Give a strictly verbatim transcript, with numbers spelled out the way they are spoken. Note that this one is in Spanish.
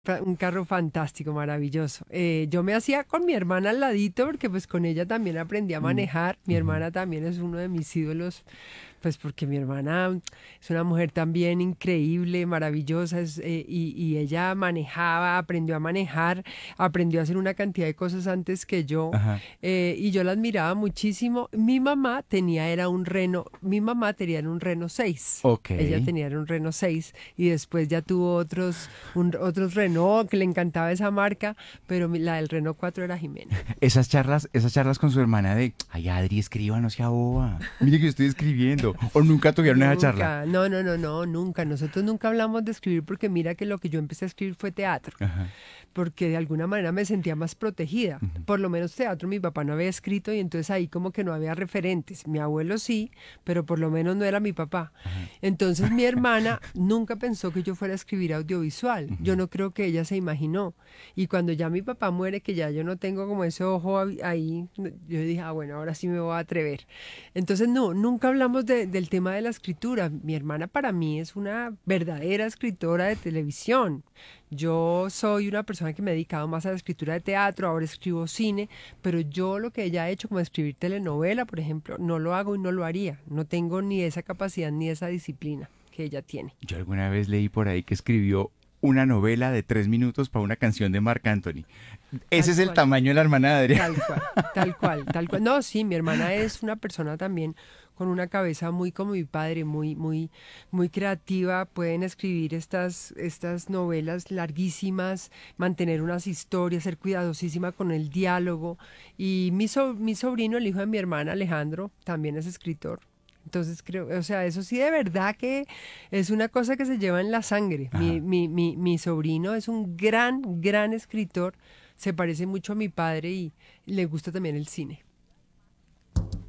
Fa- Un carro fantástico, maravilloso. Eh, yo me hacía con mi hermana al ladito porque pues con ella también aprendí a Mm, manejar. Mi ujú. hermana también es uno de mis ídolos, pues porque mi hermana es una mujer también increíble, maravillosa, es, eh, y, y ella manejaba, aprendió a manejar, aprendió a hacer una cantidad de cosas antes que yo, Ajá. eh, y yo la admiraba muchísimo. Mi mamá tenía, era un Renault, mi mamá tenía un Renault seis. Ok. Ella tenía era un Renault seis y después ya tuvo otros, un- otros Renault que le encantaba esa marca, pero mi- la del Renault cuatro era Jimena. Esas charlas, esas charlas con su hermana de, ay, Adri, escriba, no sea boba. Mire que yo estoy escribiendo. O nunca tuvieron esa charla. Nunca, no, no, no, no, nunca. Nosotros nunca hablamos de escribir porque mira que lo que yo empecé a escribir fue teatro, Ajá. porque de alguna manera me sentía más protegida. Ujú. Por lo menos teatro mi papá no había escrito y entonces ahí como que no había referentes. Mi abuelo sí, pero por lo menos no era mi papá. Ajá. Entonces mi hermana nunca pensó que yo fuera a escribir audiovisual. Yo Ujú. no creo que ella se imaginó. Y cuando ya mi papá muere, que ya yo no tengo como ese ojo ahí, ahí, yo dije, ah, bueno, ahora sí me voy a atrever. Entonces, no, nunca hablamos de- del tema de la escritura. Mi hermana para mí es una verdadera escritora de televisión. Yo soy una persona que me he dedicado más a la escritura de teatro, ahora escribo cine, pero yo lo que ella ha hecho, como escribir telenovela, por ejemplo, no lo hago y no lo haría. No tengo ni esa capacidad ni esa disciplina que ella tiene. Yo alguna vez leí por ahí que escribió una novela de tres minutos para una canción de Marc Anthony. Ese Tal es el cual. tamaño de la hermana de Adrián. Tal cual, tal cual, tal cual. No, sí, mi hermana es una persona también con una cabeza muy como mi padre, muy, muy, muy creativa. Pueden escribir estas, estas novelas larguísimas, mantener unas historias, ser cuidadosísima con el diálogo. Y mi, so- mi sobrino, el hijo de mi hermana, Alejandro, también es escritor. Entonces creo, o sea, eso sí de verdad que es una cosa que se lleva en la sangre. Mi, Ajá. mi, mi, mi sobrino es un gran, gran escritor, se parece mucho a mi padre y le gusta también el cine.